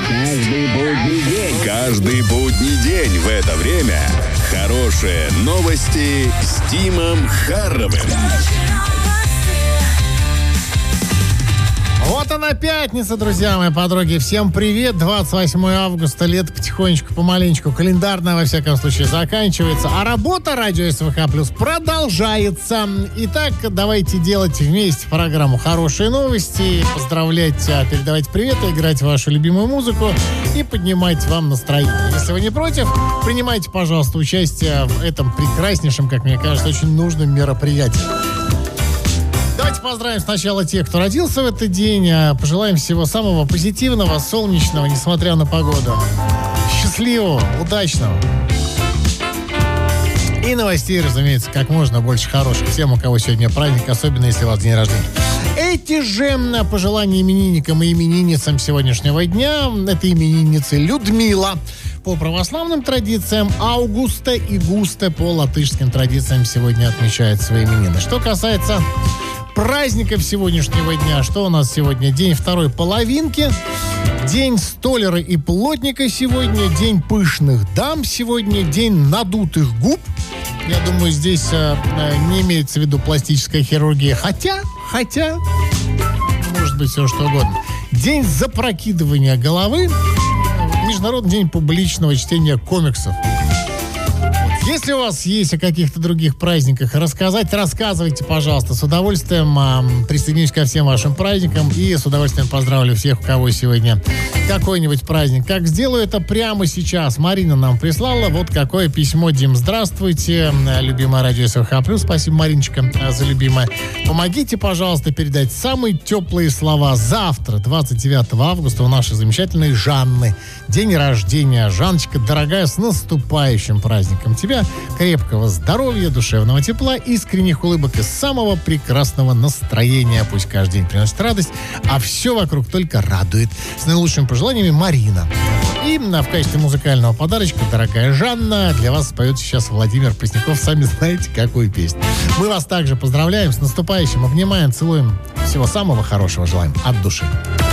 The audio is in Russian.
Каждый будний день в это время хорошие новости с Тимом Харровым. Вот она пятница, друзья мои подруги. Всем привет. 28 августа. Лето потихонечку, помаленечку, календарно, во всяком случае, заканчивается. А работа радио СВХ Плюс продолжается. Итак, давайте делать вместе программу «Хорошие новости», поздравлять, передавать приветы, играть вашу любимую музыку и поднимать вам настроение. Если вы не против, принимайте, пожалуйста, участие в этом прекраснейшем, как мне кажется, очень нужном мероприятии. Давайте поздравим сначала тех, кто родился в этот день. Пожелаем всего самого позитивного, солнечного, несмотря на погоду. Счастливого, удачного. И новостей, разумеется, как можно больше хороших. Всем, у кого сегодня праздник, особенно если у вас день рождения. Эти же пожелания именинникам и именинницам сегодняшнего дня. Это именинницы Людмила по православным традициям, Аугуста и Густа по латышским традициям сегодня отмечают свои именины. Что касается праздников сегодняшнего дня, что у нас сегодня? День второй половинки, день столяра и плотника сегодня, день пышных дам сегодня, день надутых губ. Я думаю, здесь не имеется в виду пластическая хирургия, хотя, может быть все что угодно. День запрокидывания головы, Международный день публичного чтения комиксов. Если у вас есть о каких-то других праздниках рассказать, рассказывайте, пожалуйста. С удовольствием присоединюсь ко всем вашим праздникам и с удовольствием поздравлю всех, у кого сегодня какой-нибудь праздник. Как сделаю это прямо сейчас. Марина нам прислала вот какое письмо. Дим, здравствуйте. Любимое радио СВХ Плюс. Спасибо, Мариночка, за любимое. Помогите, пожалуйста, передать самые теплые слова. Завтра, 29 августа, у нашей замечательной Жанны день рождения. Жанночка, дорогая, с наступающим праздником тебя. Крепкого здоровья, душевного тепла, искренних улыбок и самого прекрасного настроения. Пусть каждый день приносит радость, а все вокруг только радует. С наилучшими пожеланиями, Марина. И в качестве музыкального подарочка, дорогая Жанна, для вас споет сейчас Владимир Пресняков. Сами знаете, какую песню. Мы вас также поздравляем с наступающим, обнимаем, целуем. Всего самого хорошего желаем от души.